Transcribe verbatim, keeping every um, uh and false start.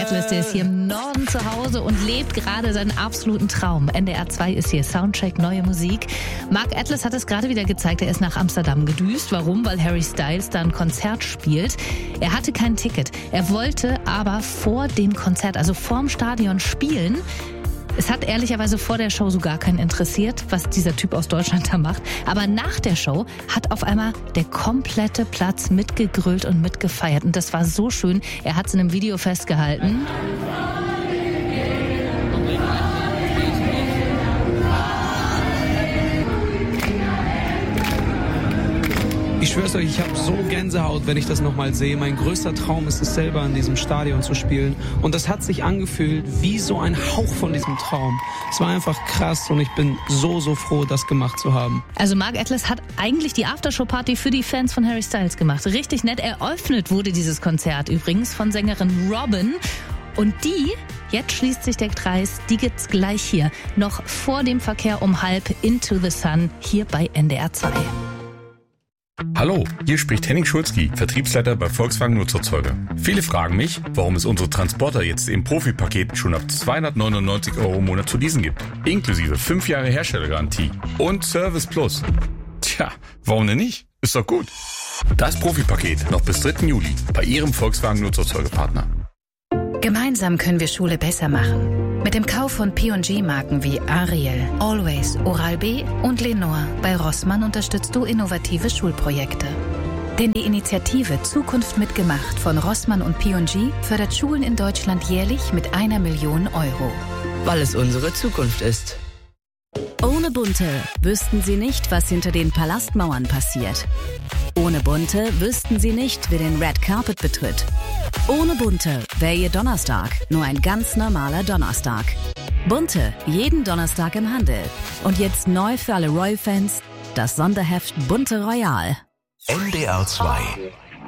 Atlas, der ist hier im Norden zu Hause und lebt gerade seinen absoluten Traum. N D R zwei ist hier Soundcheck, neue Musik. Mark Atlas hat es gerade wieder gezeigt, er ist nach Amsterdam gedüst. Warum? Weil Harry Styles da ein Konzert spielt. Er hatte kein Ticket. Er wollte aber vor dem Konzert, also vorm Stadion spielen. Es hat ehrlicherweise vor der Show so gar keinen interessiert, was dieser Typ aus Deutschland da macht. Aber nach der Show hat auf einmal der komplette Platz mitgegrölt und mitgefeiert. Und das war so schön. Er hat es in einem Video festgehalten. Ich schwör's euch, ich habe so Gänsehaut, wenn ich das nochmal sehe. Mein größter Traum ist es, selber in diesem Stadion zu spielen. Und das hat sich angefühlt wie so ein Hauch von diesem Traum. Es war einfach krass und ich bin so, so froh, das gemacht zu haben. Also Mark Atlas hat eigentlich die Aftershow-Party für die Fans von Harry Styles gemacht. Richtig nett. Eröffnet wurde dieses Konzert übrigens von Sängerin Robin. Und die, jetzt schließt sich der Kreis, die gibt's gleich hier. Noch vor dem Verkehr um halb Into the Sun hier bei N D R zwei. Hallo, hier spricht Henning Schulzki, Vertriebsleiter bei Volkswagen Nutzfahrzeuge. Viele fragen mich, warum es unsere Transporter jetzt im Profi-Paket schon ab zweihundertneunundneunzig Euro im Monat zu leasen gibt. Inklusive fünf Jahre Herstellergarantie und Service Plus. Tja, warum denn nicht? Ist doch gut. Das Profi-Paket noch bis dritten Juli bei Ihrem Volkswagen Nutzfahrzeuge-Partner. Gemeinsam können wir Schule besser machen. Mit dem Kauf von P und G-Marken wie Ariel, Always, Oral-B und Lenore bei Rossmann unterstützt du innovative Schulprojekte. Denn die Initiative Zukunft mitgemacht von Rossmann und P und G fördert Schulen in Deutschland jährlich mit einer Million Euro. Weil es unsere Zukunft ist. Ohne Bunte wüssten Sie nicht, was hinter den Palastmauern passiert. Ohne Bunte wüssten Sie nicht, wer den Red Carpet betritt. Ohne Bunte wäre Ihr Donnerstag nur ein ganz normaler Donnerstag. Bunte, jeden Donnerstag im Handel. Und jetzt neu für alle Royal-Fans, das Sonderheft Bunte Royal. N D R zwei